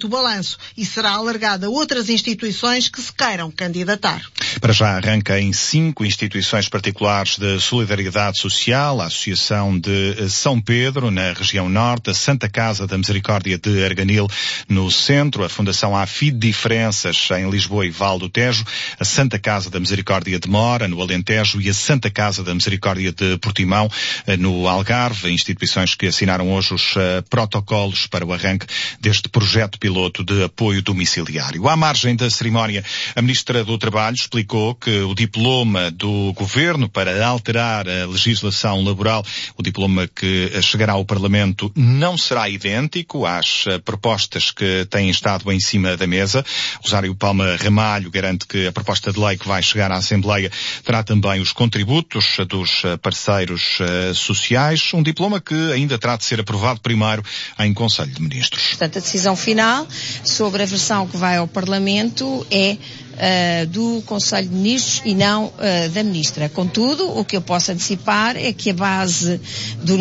feito o balanço e será alargada a outras instituições que se queiram candidatar. Para já arranca em 5 instituições particulares de solidariedade social, a Associação de São Pedro, na região norte, a Santa Casa da Misericórdia de Arganil, no centro, a Fundação AFID Diferenças, em Lisboa e Val do Tejo, a Santa Casa da Misericórdia de Mora, no Alentejo, e a Santa Casa da Misericórdia de Portimão, no Algarve, instituições que assinaram hoje os protocolos para o arranque deste projeto piloto de apoio domiciliário. À margem da cerimónia, a Ministra do Trabalho explicou que o diploma do Governo para alterar a legislação laboral, o diploma que chegará ao Parlamento, não será idêntico às propostas que têm estado em cima da mesa. Rosário Palma Ramalho garante que a proposta de lei que vai chegar à Assembleia terá também os contributos dos parceiros sociais, um diploma que ainda terá de ser aprovado primeiro em Conselho de Ministros. Portanto, a decisão final sobre a versão que vai ao Parlamento é do Conselho de Ministros e não da Ministra. Contudo, o que eu posso antecipar é que a base da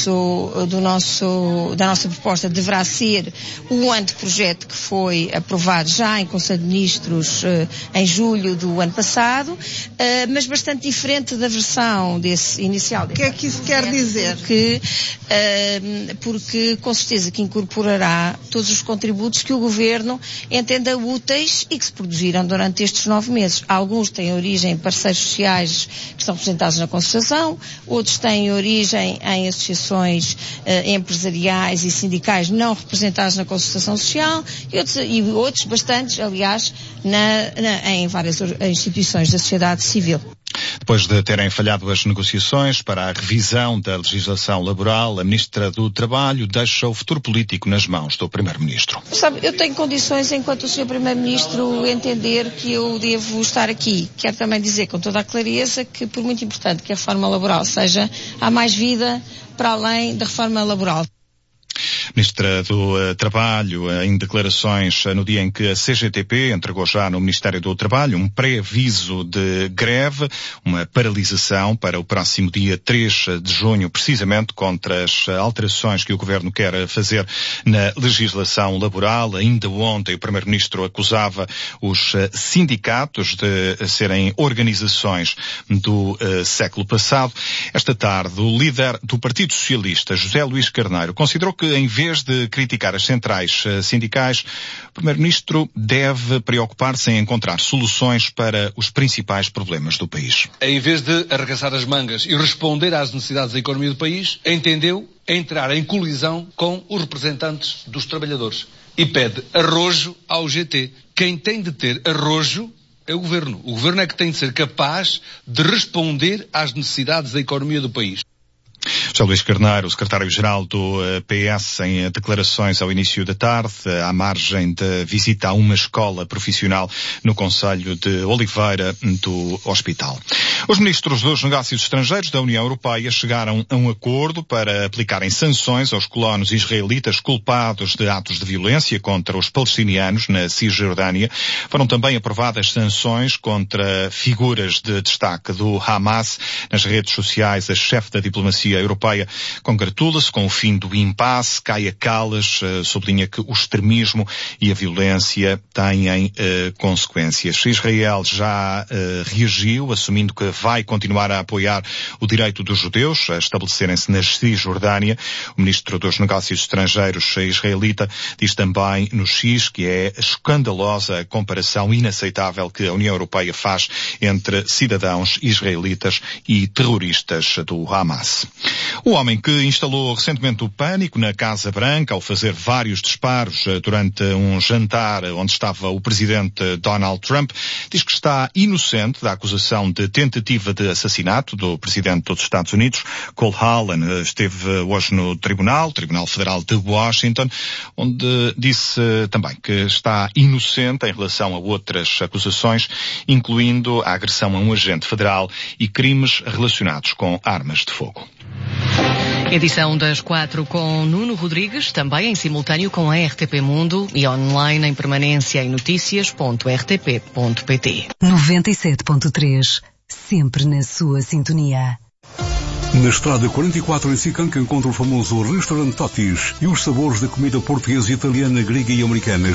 nossa proposta deverá ser o anteprojeto que foi aprovado já em Conselho de Ministros em julho do ano passado, mas bastante diferente da versão desse inicial. O que é que isso quer dizer? Porque com certeza que incorporará todos os contributos que o Governo entenda úteis e que se produziram durante estes 9 meses. Alguns têm origem em parceiros sociais que estão representados na concertação, outros têm origem em associações empresariais e sindicais não representados na concertação social e outros bastantes, aliás, em várias instituições da sociedade civil. Depois de terem falhado as negociações para a revisão da legislação laboral, a Ministra do Trabalho deixa o futuro político nas mãos do Primeiro-Ministro. Sabe, eu tenho condições, enquanto o Sr. Primeiro-Ministro entender que eu devo estar aqui. Quero também dizer com toda a clareza que, por muito importante que a reforma laboral seja, há mais vida para além da reforma laboral. Ministra do Trabalho, em declarações no dia em que a CGTP entregou já no Ministério do Trabalho um pré-aviso de greve, uma paralisação para o próximo dia 3 de junho, precisamente contra as alterações que o Governo quer fazer na legislação laboral. Ainda ontem o Primeiro-Ministro acusava os sindicatos de serem organizações do século passado. Esta tarde, o líder do Partido Socialista, José Luís Carneiro, considerou que, em vez de criticar as centrais sindicais, o Primeiro-Ministro deve preocupar-se em encontrar soluções para os principais problemas do país. Em vez de arregaçar as mangas e responder às necessidades da economia do país, entendeu entrar em colisão com os representantes dos trabalhadores e pede arrojo ao GT. Quem tem de ter arrojo é o Governo. O Governo é que tem de ser capaz de responder às necessidades da economia do país. José Luís Carneiro, o secretário-geral do PS, em declarações ao início da tarde, à margem da visita a uma escola profissional no concelho de Oliveira do Hospital. Os ministros dos Negócios Estrangeiros da União Europeia chegaram a um acordo para aplicarem sanções aos colonos israelitas culpados de atos de violência contra os palestinianos na Cisjordânia. Foram também aprovadas sanções contra figuras de destaque do Hamas. Nas redes sociais, a chefe da diplomacia europeia congratula-se com o fim do impasse. Kaja Kallas sublinha que o extremismo e a violência têm consequências. Israel já reagiu, assumindo que vai continuar a apoiar o direito dos judeus a estabelecerem-se na Cisjordânia. O ministro dos Negócios Estrangeiros israelita diz também no X que é escandalosa a comparação inaceitável que a União Europeia faz entre cidadãos israelitas e terroristas do Hamas. O homem que instalou recentemente o pânico na Casa Branca ao fazer vários disparos durante um jantar onde estava o presidente Donald Trump diz que está inocente da acusação de tentativa de assassinato do presidente dos Estados Unidos. Cole Allen esteve hoje no Tribunal Federal de Washington, onde disse também que está inocente em relação a outras acusações, incluindo a agressão a um agente federal e crimes relacionados com armas de fogo. Edição das 4 com Nuno Rodrigues, também em simultâneo com a RTP Mundo e online em permanência em noticias.rtp.pt. 97.3, sempre na sua sintonia. Na Estrada 44 em Sicanca encontra o famoso restaurante Totis e os sabores da comida portuguesa, italiana, grega e americana.